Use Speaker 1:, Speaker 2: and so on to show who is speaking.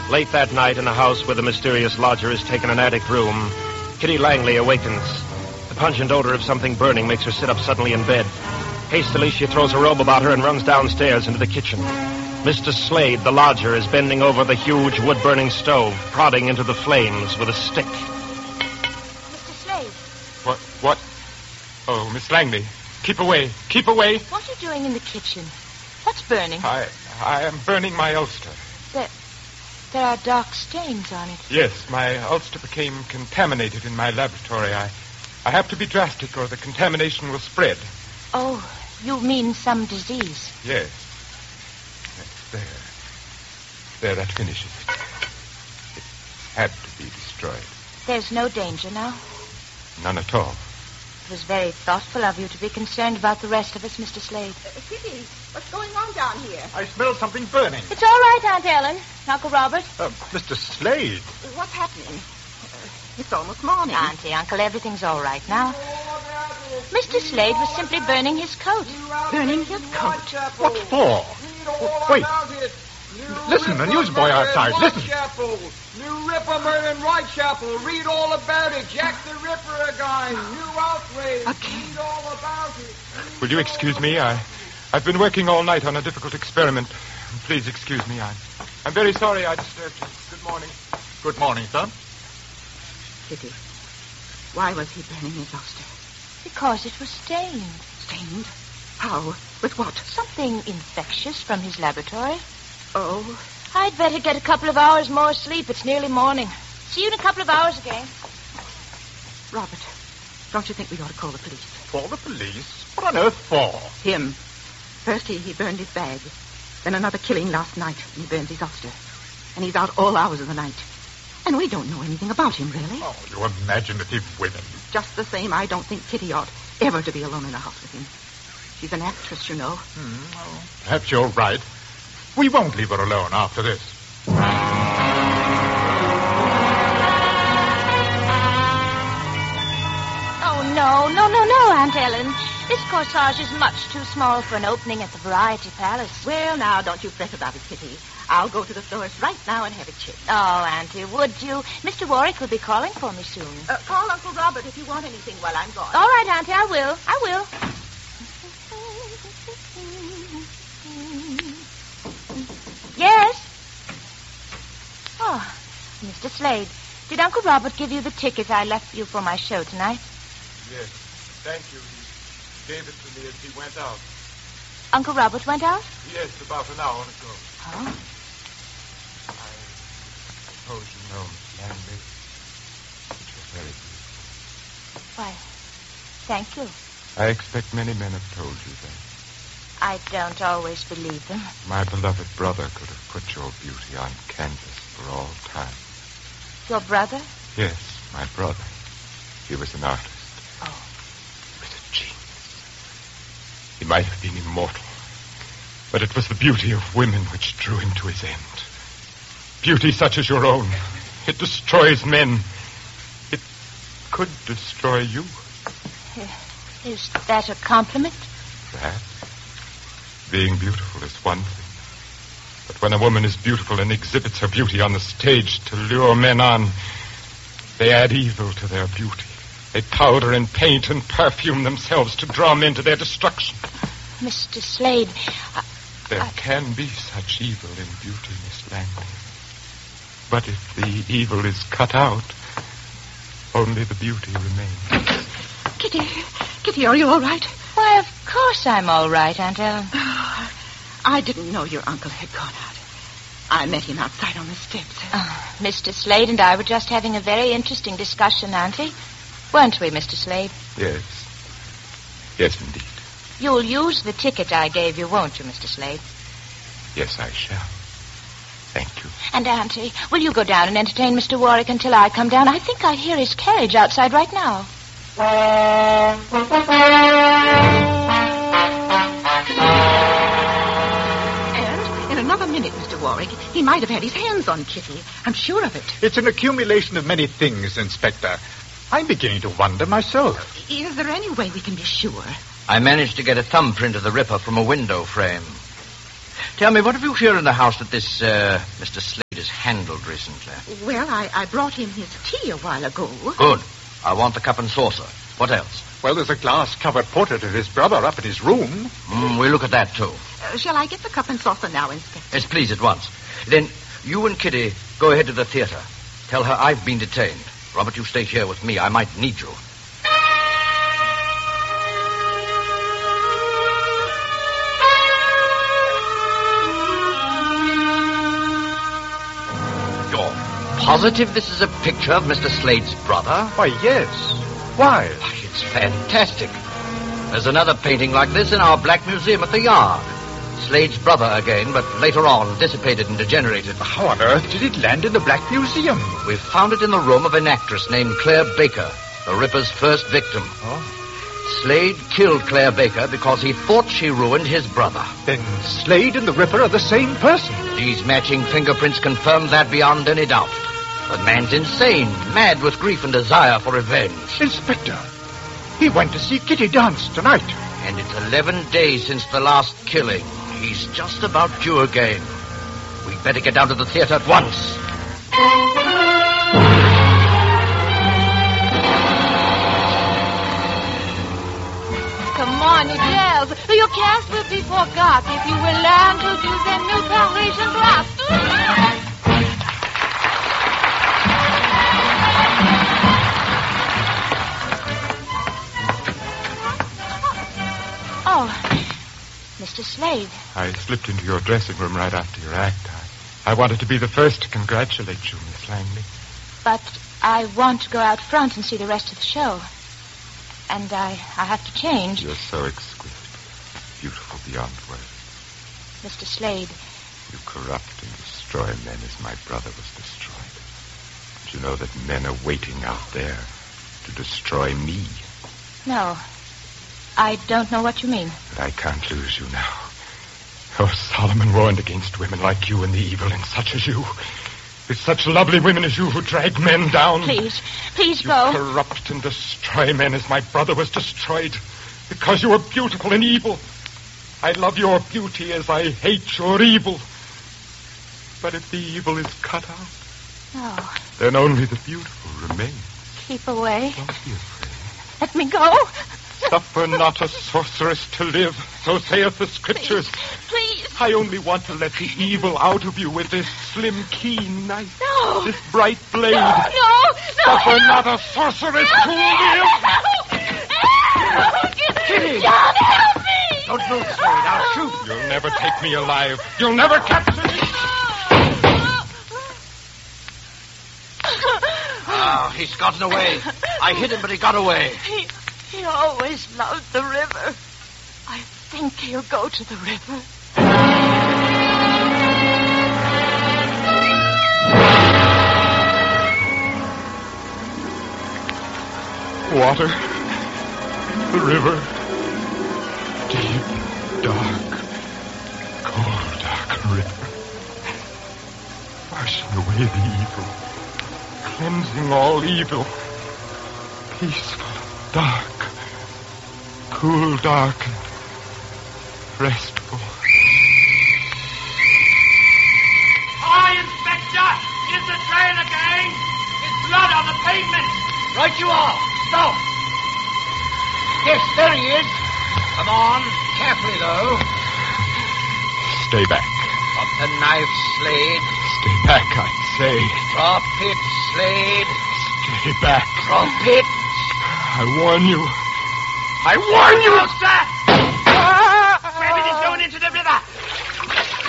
Speaker 1: Late that night, in a house where the mysterious lodger has taken an attic room, Kitty Langley awakens. The pungent odor of something burning makes her sit up suddenly in bed. Hastily, she throws a robe about her and runs downstairs into the kitchen. Mr. Slade, the lodger, is bending over the huge wood-burning stove, prodding into the flames with a stick.
Speaker 2: Mr. Slade.
Speaker 3: What? Oh, Miss Langley, keep away. Keep away.
Speaker 2: What are you doing in the kitchen? What's burning?
Speaker 3: I am burning my ulster.
Speaker 2: There are dark stains on it.
Speaker 3: Yes, my ulster became contaminated in my laboratory. I have to be drastic or the contamination will spread.
Speaker 2: Oh, you mean some disease?
Speaker 3: Yes. There, that finishes it. It had to be destroyed.
Speaker 2: There's no danger now?
Speaker 3: None at all.
Speaker 2: It was very thoughtful of you to be concerned about the rest of us, Mr. Slade.
Speaker 4: Kitty, what's going on down here?
Speaker 5: I smell something burning.
Speaker 2: It's all right, Aunt Ellen. Uncle Robert.
Speaker 5: Mr. Slade.
Speaker 4: What's happening? It's almost morning.
Speaker 2: Auntie, Uncle, everything's all right now. Mr. Slade was simply burning his coat.
Speaker 4: Burning his coat?
Speaker 5: What for? Wait. Listen, the newsboy outside. Listen.
Speaker 6: New Ripper murder in Whitechapel. Read all about it. Jack the Ripper again. New outrage. Read all about it.
Speaker 3: Will you excuse me? I've been working all night on a difficult experiment. Please excuse me. I'm very sorry I disturbed you. Good morning.
Speaker 5: Good morning, sir.
Speaker 4: Kitty, why was he burning his ulster?
Speaker 2: Because it was stained.
Speaker 4: Stained? How? With what?
Speaker 2: Something infectious from his laboratory.
Speaker 4: Oh.
Speaker 2: I'd better get a couple of hours more sleep. It's nearly morning. See you in a couple of hours again.
Speaker 4: Robert, don't you think we ought to call the police?
Speaker 5: Call the police? What on earth for?
Speaker 4: Him. First he burned his bag. Then another killing last night, and he burned his ulster. And he's out all hours of the night. And we don't know anything about him, really.
Speaker 5: Oh, you imaginative women.
Speaker 4: Just the same, I don't think Kitty ought ever to be alone in the house with him. She's an actress, you know.
Speaker 5: Well, perhaps you're right. We won't leave her alone after this.
Speaker 2: Oh, no, Aunt Ellen. This corsage is much too small for an opening at the Variety Palace.
Speaker 4: Well, now, don't you fret about it, Kitty. I'll go to the florist right now and have it checked.
Speaker 2: Oh, Auntie, would you? Mr. Warwick will be calling for me soon.
Speaker 4: Call Uncle Robert if you want anything while I'm gone.
Speaker 2: All right, Auntie, I will. Yes? Oh, Mr. Slade, did Uncle Robert give you the ticket I left you for my show tonight?
Speaker 3: Yes, thank you. He gave it to me as he went out.
Speaker 2: Uncle Robert went out?
Speaker 3: Yes, about an hour ago.
Speaker 2: Oh?
Speaker 3: I suppose you know, Miss Langley, that you're very beautiful.
Speaker 2: Why, thank you.
Speaker 3: I expect many men have told you that.
Speaker 2: I don't always believe them.
Speaker 3: My beloved brother could have put your beauty on canvas for all time.
Speaker 2: Your brother?
Speaker 3: Yes, my brother. He was an artist.
Speaker 2: Oh.
Speaker 3: He was a genius. He might have been immortal, but it was the beauty of women which drew him to his end. Beauty such as your own. It destroys men. It could destroy you.
Speaker 2: Is that a compliment?
Speaker 3: Perhaps. Being beautiful is one thing. But when a woman is beautiful and exhibits her beauty on the stage to lure men on, they add evil to their beauty. They powder and paint and perfume themselves to draw men to their destruction.
Speaker 2: Mr. Slade,
Speaker 3: There can be such evil in beauty, Miss Langley. But if the evil is cut out, only the beauty remains.
Speaker 4: Kitty, are you all right?
Speaker 2: Why, of course I'm all right, Aunt Ellen.
Speaker 4: I didn't know your uncle had gone out. I met him outside on the steps.
Speaker 2: Mr. Slade and I were just having a very interesting discussion, Auntie. Weren't we, Mr. Slade?
Speaker 3: Yes. Yes, indeed.
Speaker 2: You'll use the ticket I gave you, won't you, Mr. Slade?
Speaker 3: Yes, I shall. Thank you.
Speaker 2: And, Auntie, will you go down and entertain Mr. Warwick until I come down? I think I hear his carriage outside right now.
Speaker 4: And in another minute, Mr. Warwick, he might have had his hands on Kitty. I'm sure of it.
Speaker 5: It's an accumulation of many things, Inspector. I'm beginning to wonder myself.
Speaker 4: Is there any way we can be sure?
Speaker 7: I managed to get a thumbprint of the Ripper from a window frame. Tell me, what have you here in the house that this Mr. Slade is handled recently?
Speaker 4: Well, I brought him his tea a while ago.
Speaker 7: Good. I want the cup and saucer. What else?
Speaker 5: Well, there's a glass-covered portrait of his brother up in his room.
Speaker 7: We'll look at that, too.
Speaker 4: Shall I get the cup and saucer now, Inspector?
Speaker 7: Yes, please, at once. Then you and Kitty go ahead to the theater. Tell her I've been detained. Robert, you stay here with me. I might need you. Positive this is a picture of Mr. Slade's brother?
Speaker 5: Why, yes. Why?
Speaker 7: It's fantastic. There's another painting like this in our Black Museum at the Yard. Slade's brother again, but later on dissipated and degenerated.
Speaker 5: How on earth did it land in the Black Museum?
Speaker 7: We found it in the room of an actress named Claire Baker, the Ripper's first victim.
Speaker 5: Oh?
Speaker 7: Slade killed Claire Baker because he thought she ruined his brother.
Speaker 5: Then Slade and the Ripper are the same person.
Speaker 7: These matching fingerprints confirm that beyond any doubt. The man's insane, mad with grief and desire for revenge.
Speaker 5: Inspector, he went to see Kitty dance tonight.
Speaker 7: And it's 11 days since the last killing. He's just about due again. We'd better get down to the theater at once.
Speaker 2: Come on, you girls. Your cast will be forgot if you will learn to do the new Parisian glass. Oh, Mr. Slade.
Speaker 3: I slipped into your dressing room right after your act. I wanted to be the first to congratulate you, Miss Langley.
Speaker 2: But I want to go out front and see the rest of the show. And I have to change.
Speaker 3: You're so exquisite, beautiful beyond words.
Speaker 2: Mr. Slade.
Speaker 3: You corrupt and destroy men as my brother was destroyed. Don't you know that men are waiting out there to destroy me?
Speaker 2: No. I don't know what you mean.
Speaker 3: But I can't lose you now. Oh, Solomon warned against women like you and the evil in such as you. It's such lovely women as you who drag men down.
Speaker 2: Please
Speaker 3: you
Speaker 2: go.
Speaker 3: Corrupt and destroy men as my brother was destroyed. Because you are beautiful and evil. I love your beauty as I hate your evil. But if the evil is cut out,
Speaker 2: No.
Speaker 3: then only the beautiful remains.
Speaker 2: Keep away.
Speaker 3: Don't be afraid.
Speaker 2: Let me go.
Speaker 3: Suffer not a sorceress to live, so saith the Scriptures.
Speaker 2: Please.
Speaker 3: I only want to let the evil out of you with this slim, keen knife.
Speaker 2: No.
Speaker 3: This bright blade.
Speaker 2: No.
Speaker 3: Suffer not a sorceress to live.
Speaker 2: Kitty. John, help me.
Speaker 7: Don't move, Slade. I'll shoot.
Speaker 3: You'll never take me alive. You'll never capture me.
Speaker 7: Oh, he's gotten away. I hit him, but he got away.
Speaker 2: He always loved the river. I think he'll go to the river.
Speaker 3: Water. The river. Deep, dark, cold, dark river. Washing away the evil. Cleansing all evil. Peaceful, dark. Cool, dark, and restful.
Speaker 8: Hi, Inspector! Here's the train again! It's blood on the pavement!
Speaker 7: Right you are. Stop. Yes, there he is. Come on. Carefully, though.
Speaker 3: Stay back.
Speaker 7: Drop the knife, Slade.
Speaker 3: Stay back, I say.
Speaker 7: Drop it, Slade.
Speaker 3: Stay back.
Speaker 7: Drop it.
Speaker 3: I warn you. I warn you!
Speaker 8: What's that?